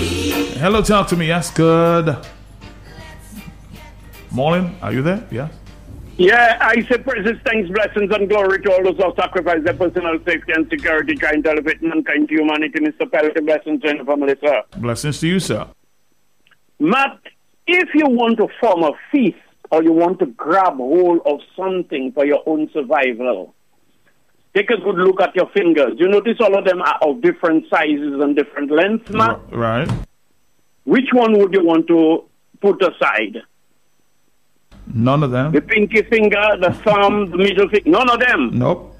Hello, talk to me. Yes, good morning. Are you there? Yeah. Yeah, I say praises, thanks, blessings, and glory to all those who sacrifice their personal safety and security, trying to elevate mankind to humanity. Mr. Pellet, blessings to the family, sir. Blessings to you, sir. Matt, if you want to form a feast or you want to grab hold of something for your own survival, take a good look at your fingers. You notice all of them are of different sizes and different lengths, Matt? Right. Which one would you want to put aside? None of them. The pinky finger, the thumb, the middle finger, none of them? Nope.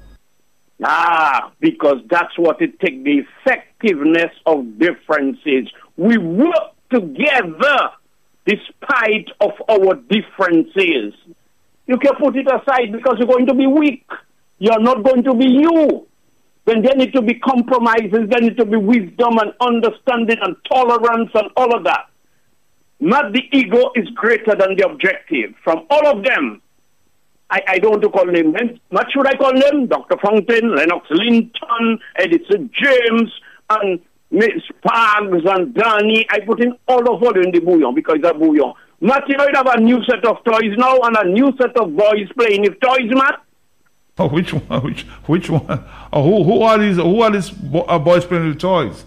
Because that's what it takes, the effectiveness of differences. We work together despite of our differences. You can put it aside because you're going to be weak. You're not going to be you. Then there need to be compromises, there need to be wisdom and understanding and tolerance and all of that. Not the ego is greater than the objective. From all of them, I don't want to call them. What should I call them? Dr. Fountain, Lennox Linton, Edison James, and Miss Parks and Danny. I put in all of them in the bouillon because it's a bouillon. Matt, you know you have a new set of toys now and a new set of boys playing with toys, Matt? Oh, which one? Which one? Oh, who are these? Who are these boys playing with toys?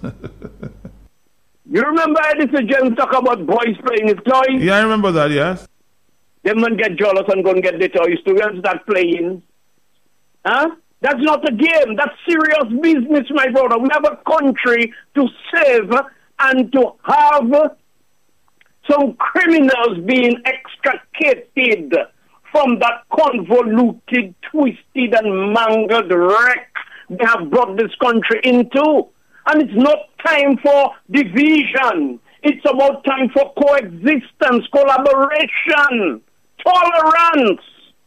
You remember Edison James talk about boys playing with toys? Yeah, I remember that. Yes. Them man get jealous and go and get the toys too and start playing. Huh? That's not a game. That's serious business, my brother. We have a country to save and to have some criminals being extricated from that convoluted, twisted, and mangled wreck they have brought this country into. And it's not time for division. It's about time for coexistence, collaboration, tolerance.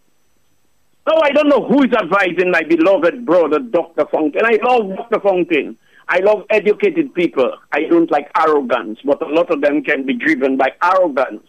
No, I don't know who is advising my beloved brother, Dr. Fountain. I love Dr. Fountain. I love educated people. I don't like arrogance, but a lot of them can be driven by arrogance.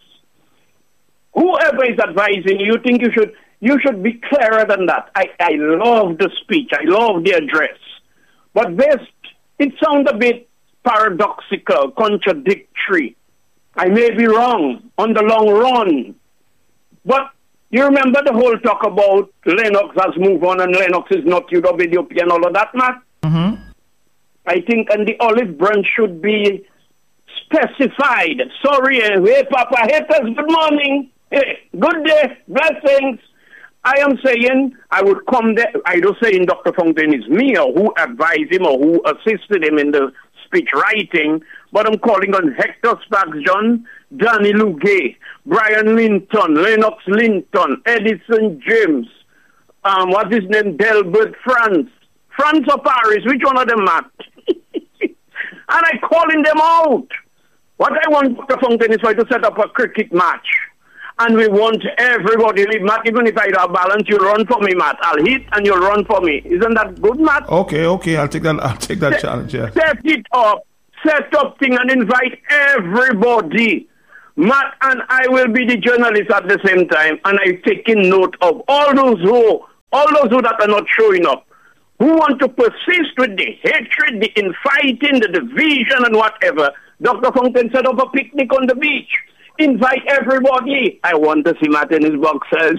Whoever is advising you, think you should be clearer than that. I love the speech. I love the address. But it sounds a bit paradoxical, contradictory. I may be wrong on the long run. But you remember the whole talk about Lennox has moved on and Lennox is not UWP and all of that, Matt? Mm-hmm. I think and the olive branch should be specified. Sorry, hey, Papa haters, good morning. Hey, good day, blessings. I am saying I would come there. I don't say in Dr. Fountain is me or who advised him or who assisted him in the speech writing, but I'm calling on Hector Sparks John, Danny Lugay, Brian Linton, Lennox Linton, Edison James, what's his name, Delbert France or Paris, which one of them, Matt? And I calling them out. What I want Dr. Fountain is for you to set up a cricket match. And we want everybody, Matt, even if I don't have balance, you run for me, Matt. I'll hit and you'll run for me. Isn't that good, Matt? Okay, I'll take that challenge, yeah. Set it up, set up thing and invite everybody. Matt and I will be the journalists at the same time, and I'm taking note of all those who that are not showing up, who want to persist with the hatred, the infighting, the division and whatever. Dr. Fountain set up a picnic on the beach. Invite everybody. I want to see Matt in his boxers.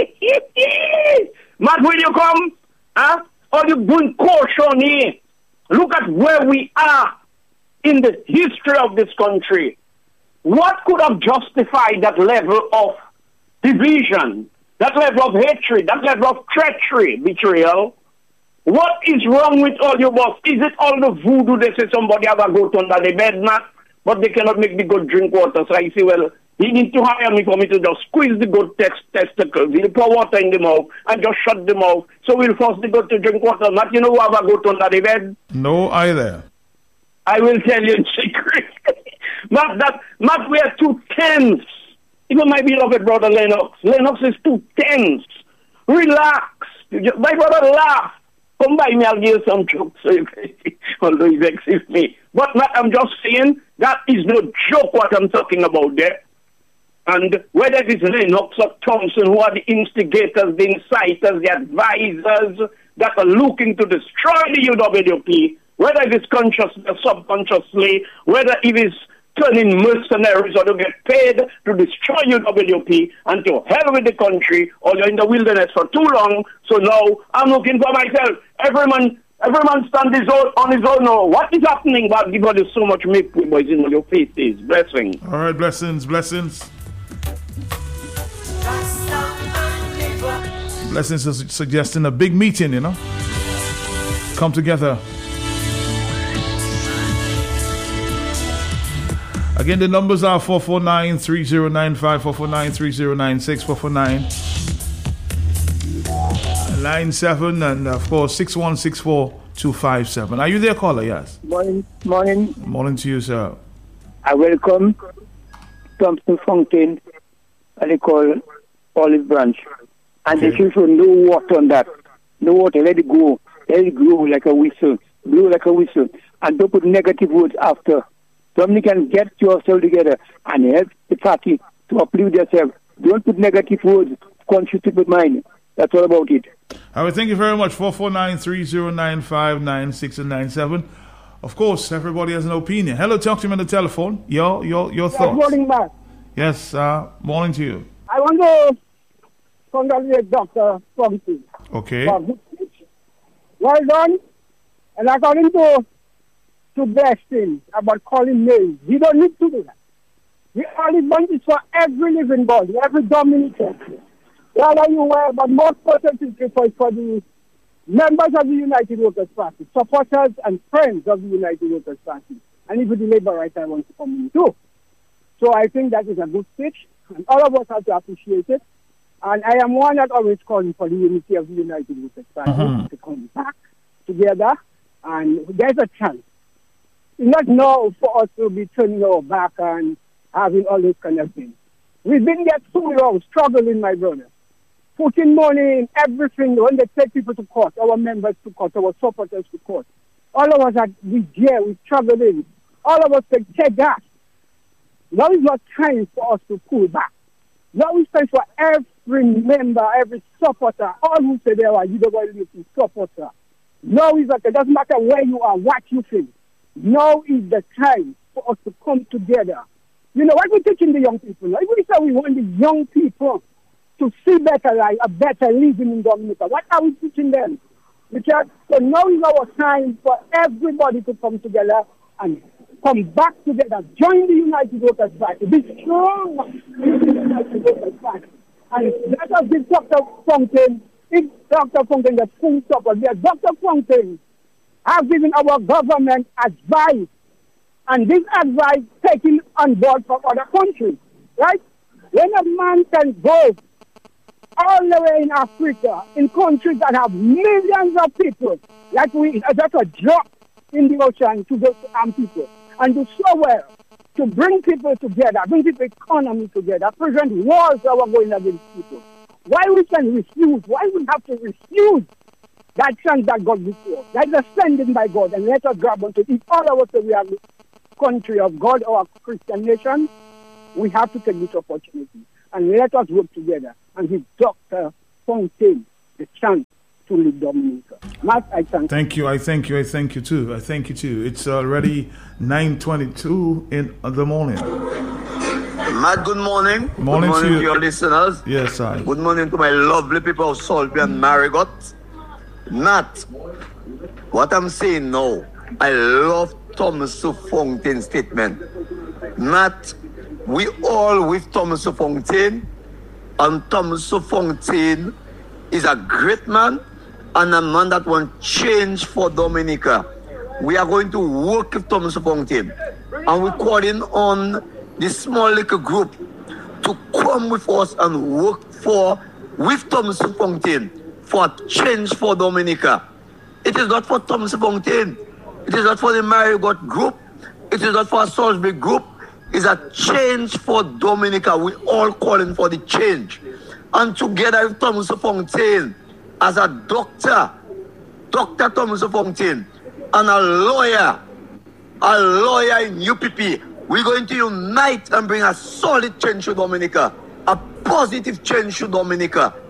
Matt, will you come? Huh? Or you doing caution here? Look at where we are in the history of this country. What could have justified that level of division, that level of hatred, that level of treachery, betrayal? What is wrong with all your boss? Is it all the voodoo they say somebody have a goat under the bed, Matt? But they cannot make the goat drink water. So I say, well, he need to hire me for me to just squeeze the goat testicles. He'll pour water in the mouth and just shut the mouth. So we'll force the goat to drink water. Matt, you know who have a goat under the bed? No, either. I will tell you in secret. Matt, we are too tense. Even my beloved brother Lennox. Lennox is too tense. Relax. My brother laugh. Come by me, I'll give you some jokes. Although he vexes me. But Matt, I'm just saying, that is no joke what I'm talking about there. And whether it is Lennox or Thompson, who are the instigators, the inciters, the advisors that are looking to destroy the UWP, whether it is consciously or subconsciously, whether it is turn in mercenaries or to get paid to destroy UWP and to hell with the country, or you're in the wilderness for too long. So now I'm looking for myself. Every man stand on his own now. What is happening? God give us so much milk, boys, in your faces. Blessings. All right, blessings. Blessings is suggesting a big meeting, Come together. Again, the numbers are 449-3095, 449-3096, 449-97, and of course 6164257. Are you there, caller? Yes. Morning. Morning to you, sir. I welcome Thompson Fountain, and they call Olive Branch. And they should show no water on that. No water, let it go. Let it blow like a whistle. Blow like a whistle. And don't put negative words after. Dominican, get yourself together and help the party to uplift yourself. Don't put negative words, confuse people's mind. That's all about it. All right, thank you very much. 449-3095-96 and 97. Of course, everybody has an opinion. Hello, talk to me on the telephone. Your thoughts. Good morning, Mark. Yes, morning to you. I want to congratulate Dr. Fountain. Okay. Well done. And according to bless him about calling names, he don't need to do that. The Olive Branch is for every living body, every Dominican. Whether you were, but most importantly for the members of the United Workers' Party, supporters and friends of the United Workers' Party, and even the Labour Right I want to come in too. So I think that is a good speech, and all of us have to appreciate it. And I am one that always calling for the unity of the United Workers' Party to come back together, and there's a chance. It's not now for us to be turning our back and having all those kind of things. We've been there too long, struggling, my brother. Putting money in everything when they take people to court, our members to court, our supporters to court. All of us are we're struggling. All of us take that. Now is not time for us to pull back. Now is time for every member, every supporter, all who say they are UWP supporter. Now is that it doesn't matter where you are, what you think. Now is the time for us to come together. You know what we're teaching the young people? Like we say we want the young people to see better life, a better living in Dominica. What are we teaching them? Because so now is our time for everybody to come together and come back together. Join the United Workers' Party. Be strong in the United Workers' Party. And let us give Dr. Fountain, if Dr. Fountain gets full support, because Dr. Fountain has given our government advice, and this advice taken on board from other countries, right? When a man can go all the way in Africa, in countries that have millions of people, like that's a drop in the ocean to go to arm people, and do so well to bring people together, bring people economy together, prevent wars that are going against people. Why we can refuse? Why we have to refuse that chance that God before? That is a sending by God, and let us grab onto it. If all of us say we are the country of God or a Christian nation, we have to take this opportunity. And let us work together and give Dr. Fountain the chance to lead Dominica. Matt, I thank you. I thank you too. It's already 9:22 in the morning. Matt, good morning. Morning good morning to to your listeners. Yes, sir. Good morning to my lovely people of Saltby and Marigot. Matt, what I'm saying now, I love Thomas Fountain's statement. Matt, we all with Thomas Fountain, and Thomas Fountain is a great man and a man that wants change for Dominica. We are going to work with Thomas Fountain, and we're calling on this small little group to come with us and work with Thomas Fountain for change for Dominica. It is not for Thomas Fountain. It is not for the Marigot group. It is not for a Salisbury group. It's a change for Dominica. We all calling for the change. And together with Thomas Fountain, as a doctor, Dr. Thomas Fountain, and a lawyer in UPP, we're going to unite and bring a solid change to Dominica, a positive change to Dominica.